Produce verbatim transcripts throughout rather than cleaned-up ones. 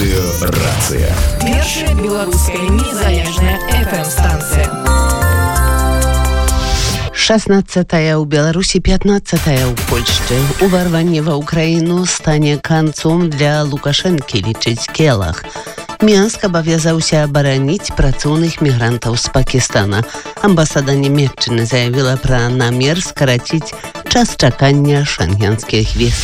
Радыё Рацыя. Першая беларуская незалежная эф эм-станцыя. шестнадцатая ў Беларусі, пятнадцатая ў Польшчы. Уварванне ва Ўкраіну стане канцом для Лукашэнкі, лічыць Келах. Мінск абавязаўся абараніць працоўных мігрантаў з Пакістана. Амбасада Нямецчыны заявіла пра намер скараціць час чакання шенгенскіх віз.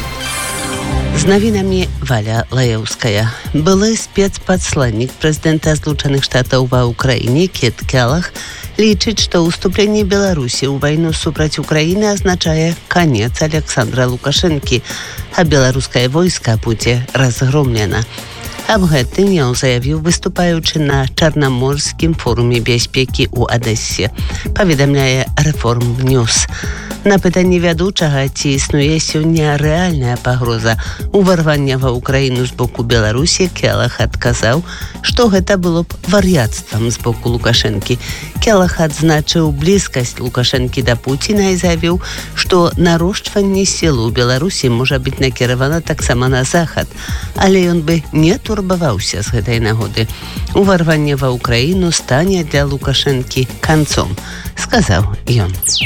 З навінамі Валя Лаеўская. Былы спецпадсланнік прэзідэнта Злучаных Штатаў ва Ўкраіне Кіт Келах лічыць, што ўступленне Беларусі ў вайну супраць Украіны азначае канец Александра Лукашэнкі, а беларускае войска будзе разгромлена. Аб гэтым ён заявіў, выступаючы на Чарнаморскім форуме бяспекі ў Адэсе, паведамляе Рэформ Ньюс. На пытанне вядучага, ці існуе сёння рэальная пагроза уварвання ва Ўкраіну з боку Беларусі, Келах адказаў, што гэта было б вар'яцтвам з боку Лукашэнкі. Келах адзначыў блізкасць Лукашэнкі да Пуціна і заявіў, што нарошчванне сілы ў Беларусі можа быць накіравана таксама на захад, але ён бы не турбаваўся з гэтай нагоды. Уварванне ва Ўкраіну стане для Лукашэнкі канцом, сказаў ён.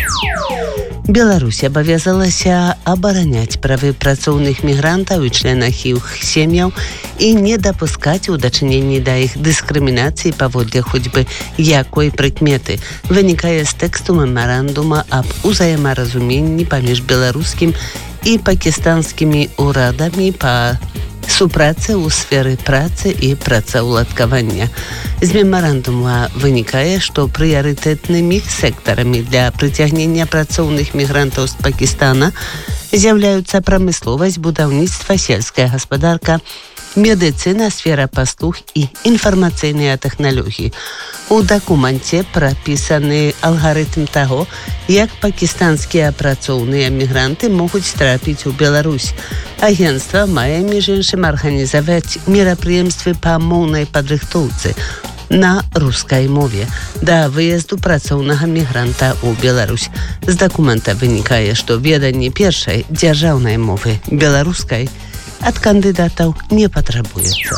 Беларусь абавязалася абараняць правы працоўных мігрантаў і членах іх сем'яў і не дапускаць у дачыненні да іх дыскрымінацыі паводле хоць бы якой прыкметы. Вынікае з тэксту мемарандума аб узаемаразуменні паміж беларускім і пакістанскімі ўрадамі па супрацы ў сферы працы і працаўладкавання. З мемарандума вынікае, што прыярытэтнымі сектарамі для прыцягнення працоўных мігрантаў з Пакістана з'яўляюцца прамысловасць, будаўніцтва, сельская гаспадарка, медыцына, сфера паслуг і інфармацыйныя тэхналогіі. У дакуменце прапісаны алгарытм таго, як пакістанскія працоўныя мігранты могуць трапіць у Беларусь. Агенцтва мае, між іншым, арганізаваць мерапрыемствы па моўнай падрыхтоўцы на рускай мове да выезду працоўнага мігранта ў Беларусь. З дакумента вынікае, што веданне першай дзяржаўнай мовы беларускай ад кандыдатаў не патрабуецца.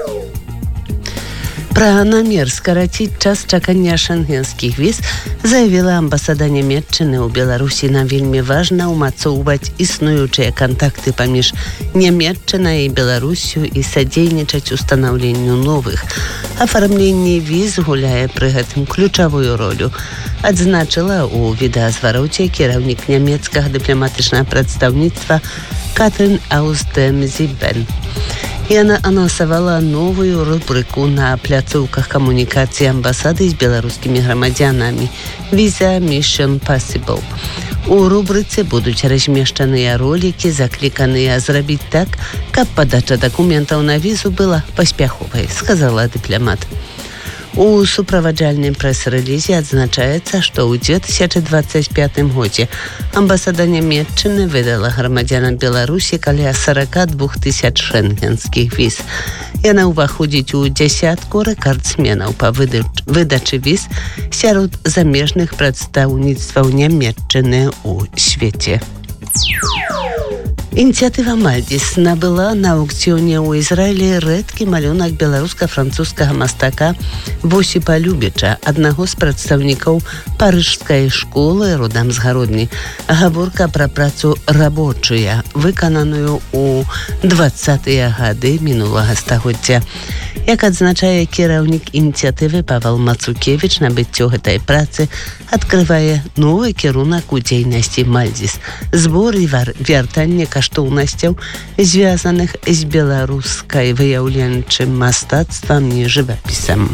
Пра намер скараціць час чакання шенгенскіх віз заявіла амбасада Нямецчыны ў Беларусі. Нам вельмі важна ўмацоўваць існуючыя кантакты паміж Нямецчынай і Беларусю і садзейнічаць устанаўленню новых. Афармленне віз гуляе пры гэтым ключавую ролю, адзначыла ў відэазвароце кіраўнік нямецкага дыпламатычнага прадстаўніцтва Катрин Аустем-Зибен. Яна анансавала новую рубрыку на пляцоўках камунікацыі амбасады з беларускімі грамадзянамі «Visa Mission Possible». У рубрыцы будуць размешчаныя ролікі, закліканыя зрабіць так, каб падача дакументаў на візу была паспяховай, сказала дыпламат. У суправаджальным прэс-рэлізе адзначаецца, што ў дзве тысячы дваццаць пятым годзе амбасада Нямецчыны выдала грамадзянам Беларусі каля сорок два тысяч шенгенскіх віз. Яна ўваходзіць у дзясятку рэкардсменаў па выдачы віз сярод замежных прадстаўніцтваў Нямецчыны ў свеце. Ініцыятыва Мальдіс набыла на аўкцыёне ў Ізраілі рэдкі малюнак беларуска-французскага мастака Восіпа Любіча, аднаго з прадстаўнікаў парыжскай школы родам з Гародні. Гаворка пра працу рабочая, выкананую ў дваццатыя гады мінулага стагоддзя. Як адзначае кіраўнік ініцыятывы Павел Мацукевіч, набыццё гэтай працы адкрывае новы кірунак у дзейнасці Мальдіс. Збор і вяртанне каштоўнасцяў, звязаных з беларускай выяўленчым мастацтвам і жывапісам.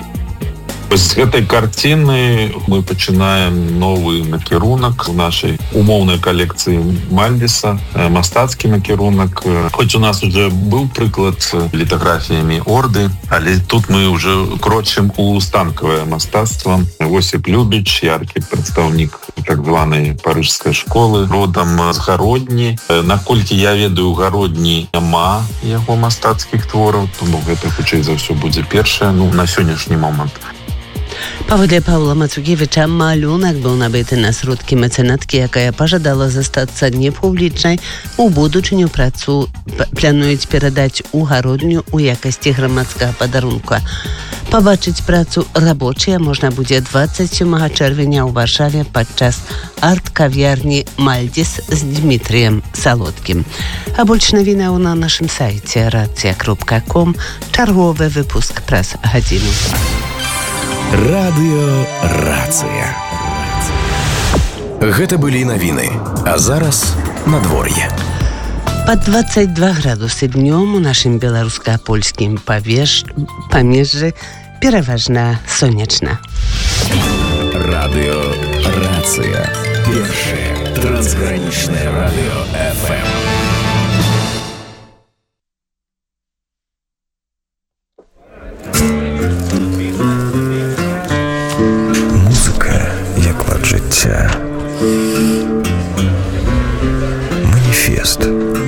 З гэтай карціны мы пачынаем новы накірунак у нашай умоўнай калекцыі Мальдіса, мастацкі накірунак. Хоць у нас уже быў прыклад літаграфіямі Орды, але тут мы уже крочым у станкавае мастацтва. Восіп Любіч, яркі прадстаўнік так званай парыжскай школы, родам з Гародні. Наколькі я ведаю, у Гародні няма яго мастацкіх твораў, тому гэта хутчэй за ўсё будзе першае, ну, на сённяшні момант. Паводле Паўла Мацукевіча, малюнак быў набыты на сродкі мецэнаткі, якая пажадала застацца непублічнай. У будучыню працу плануюць перадаць у гародню у якасці грамадскага падарунка. Пабачыць працу рабочыя можна будзе дваццаць сёмага чэрвеня ў Варшаве падчас арт-кавярні «Мальдис» з Дмітрыем Салодкім. А больш навінаў на нашым сайце рацыя кропка ком. Чарговы выпуск праз гадзіну. Радыё «Рацыя». Гэта былі навіны, а зараз надвор'е. Пад дваццаць два градусы днём у нашым беларуска-польскім павеж... памежжы пераважна сонечна. Радыё «Рацыя». Першае трансгранічнае радыё эф эм. Життя. Маніфест.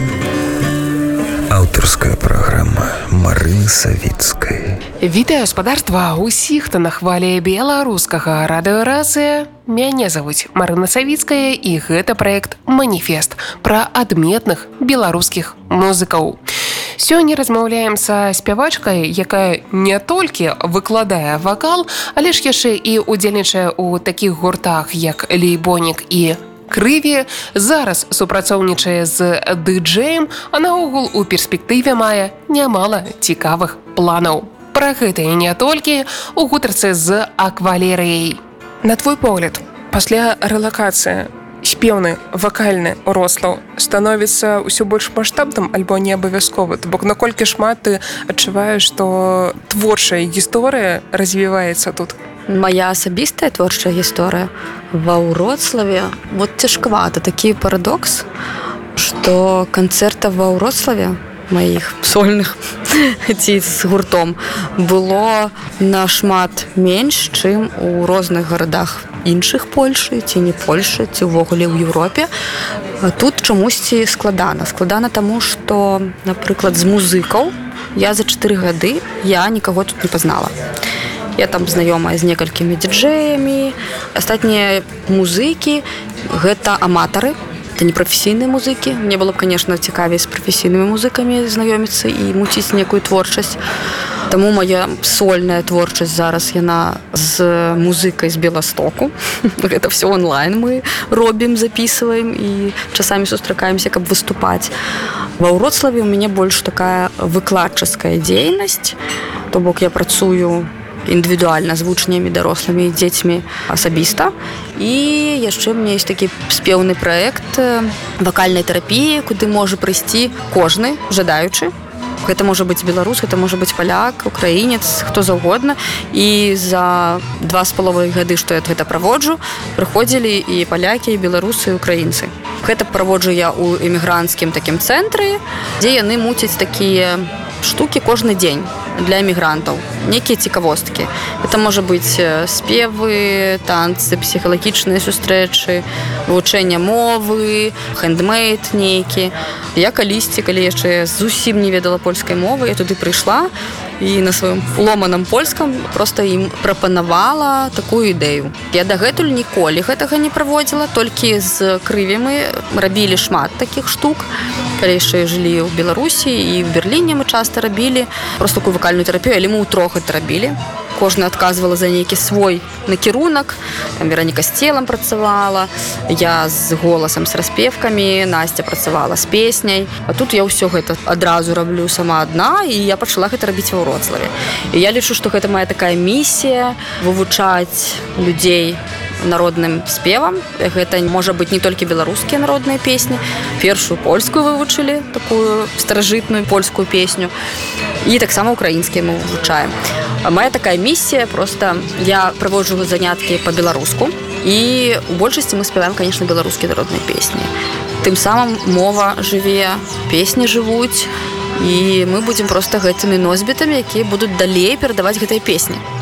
Аўтарская праграма Марыны Савіцкай. Вітаю спадарства усіх, хто на хвалі беларускага радыё «Рацыя». Мяне завуць Марына Савіцкая, і гэта праект «Маніфест» пра адметных беларускіх музыкаў. Сёння размаўляем са спявачкай, якая не толькі выкладае вакал, але ж яшчэ і удзельнічае ў такіх гуртах, як «Лейбонік» і «Крыві». Зараз супрацоўнічае з ды-джэем, а наогул у перспектыве мае нямала цікавых планаў. Пра гэта і не толькі у гутарцы з «Аквалерыяй». На твой погляд, пасля рэлакацыі спеўны вакальны рослаў становіцца ўсё больш маштабным альбо не абавязкова? То бок, наколькі шмат ты адчуваеш, што творчая гісторыя развіваецца тут? Моя асабістая творчая гісторыя ва Ўроцлаве, вот цяжкавата, такі парадокс, што канцэртаў ва Ўроцлаве маіх сольных ці з гуртом было нашмат менш, чым у розных гарадах іншых Польшы, ці не Польшы, ці ўвогуле ў Еўропе. Тут чамусьці складана. Складана таму, што, напрыклад, з музыкаў я за чатыры гады я нікаго тут не пазнала. Я там знаёмая з некалькімі дыджэямі. Астатнія музыкі – гэта аматары, это не прафесійныя музыкі. Мне было б, конечно, цікавей з прафесійнымі музыкамі знаёміцца і муціць некую творчасць. Таму моя сольная творчасць зараз, яна з музыкай з Беластоку. Гэта все онлайн мы робім, записываем і часамі сустракаемся, каб выступаць. Ва Ўроцлаве у мяне больш такая выкладчаская дзейнасць. То бок я працую індывідуальна з вучнямі, дарослымі і дзецьмі асабіста. І яшчэ у мяне ёсць такі спеўны праект вакальнай тэрапіі, куды можа прыйсці кожны жадаючы. Гэта можа быць беларус, гэта можа быць паляк, украінец, хто заўгодна. І за два з паловай гады, што я гэта праводжу, прыходзілі і палякі, і беларусы, і украінцы. Гэта праводжу я ў эмігранцкім такім цэнтры, дзе яны муцяць такія штукі кожны дзень для эмігрантаў, некія цікавосткі. Это можа быць спевы, танцы, псіхалагічныя сустрэчы, вывучэнне мовы, хэндмейд нейкі. Я калісьці, калі яшчэ зусім не ведала польскай мовы, я туды прыйшла і на сваім ломаным польскам проста ім прапанавала такую ідэю. Я дагэтуль ніколі гэтага не праводзіла, толькі з Крыві мы рабілі шмат такіх штук. Калі яшчэ жылі ў Беларусі і в Берліне мы часта рабілі просто такую вакальную тэрапію, але мы ўтрох гэта рабілі. Кожна адказвала за нейкі свой накірунак. Там Вераніка з целам працавала, я з голасам, з распевкамі, Настя працавала з песняй. А тут я ўсё гэта адразу раблю сама адна, і я пачала гэта рабіць ва Ўроцлаве. І я лічу, што гэта моя такая місія вывучаць людзей народным спевам. Гэта можа быць не толькі беларускія народныя песні. Першую польскую вывучылі, такую старажытную польскую песню. І таксама украінскія мы вывучаем. А моя такая місія, просто я праводжу заняткі па-беларуску. І у большасці мы спяваем, конечно, беларускія народныя песні. Тым самым мова жыве, песні жывуць. І мы будзем проста гэтымі носьбітамі, якія будуць далей перадаваць гэтыя песні.